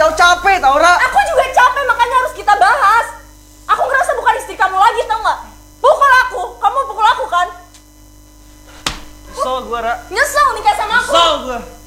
tau, capek tau, Ra. Aku juga capek, makanya harus kita bahas. Aku ngerasa bukan istri kamu lagi, tau nggak? Pukul aku, kamu pukul aku kan? Nyesel gue, Ra. Nyesel nikah sama aku. Nyesel gue.